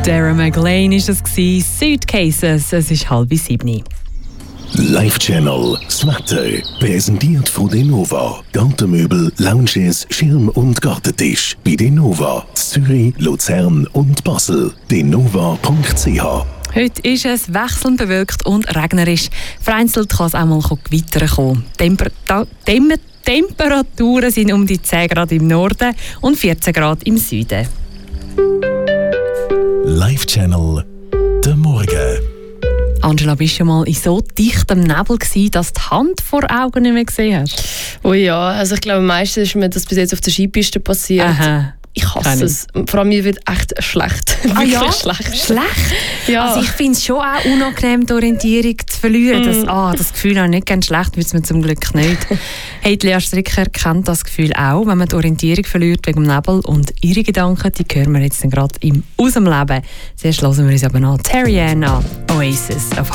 Dara McLean war es. Suitcases, es ist 6:30. Live-Channel, das Wetter, präsentiert von Denova. Gartenmöbel, Lounges, Schirm- und Gartentisch. Bei Denova, Zürich, Luzern und Basel. denova.ch. Heute ist es wechselnd bewölkt und regnerisch. Vereinzelt kann es auch mal Gewitter kommen. Temperaturen sind um die 10 Grad im Norden und 14 Grad im Süden. Live-Channel, der Morgen. Angela, bist du schon mal in so dichtem Nebel gewesen, dass du die Hand vor Augen nicht mehr gesehen hast? Oh ja, also ich glaube, meistens ist mir das bis jetzt auf der Skipiste passiert. Aha. Ich hasse es. Vor allem mir wird echt schlecht. Wirklich schlecht. Schlecht? Ja. Also ich finde es schon auch unangenehm, die Orientierung zu verlieren. Das Gefühl habe ich nicht ganz schlecht, wird es mir zum Glück nicht. Hey, Lea Stricker kennt das Gefühl auch, wenn man die Orientierung verliert wegen dem Nebel. Und ihre Gedanken, die hören wir jetzt gerade aus dem Leben. Zuerst hören wir uns aber noch Terry Ann an, Oasis auf